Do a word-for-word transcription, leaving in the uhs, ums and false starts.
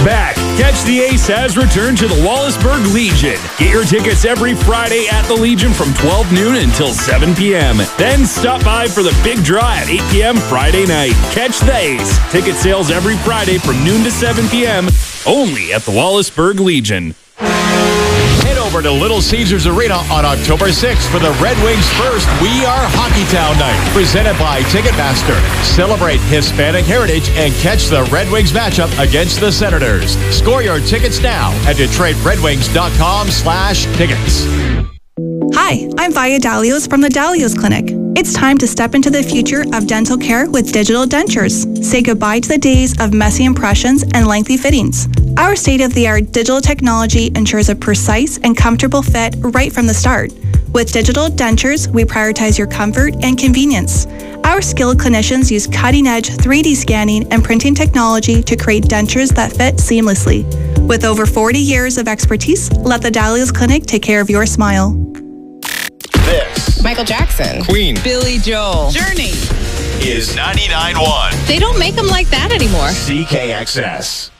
back. Catch the Ace has returned to the Wallaceburg Legion. Get your tickets every Friday at the Legion from twelve noon until seven p.m. Then stop by for the big draw at eight p.m. Friday night. Catch the Ace. Ticket sales every Friday from noon to seven p.m. only at the Wallaceburg Legion. Head over to Little Caesars Arena on October sixth for the Red Wings' first We Are Hockeytown Night, presented by Ticketmaster. Celebrate Hispanic heritage and catch the Red Wings matchup against the Senators. Score your tickets now at Detroit Red Wings dot com slash tickets. Hi, I'm Via Dalios from the Dalios Clinic. It's time to step into the future of dental care with digital dentures. Say goodbye to the days of messy impressions and lengthy fittings. Our state-of-the-art digital technology ensures a precise and comfortable fit right from the start. With digital dentures, we prioritize your comfort and convenience. Our skilled clinicians use cutting-edge three D scanning and printing technology to create dentures that fit seamlessly. With over forty years of expertise, let the Dalios Clinic take care of your smile. This Michael Jackson, Queen Billy Joel, Journey is ninety-nine point one They don't make them like that anymore. C K X S.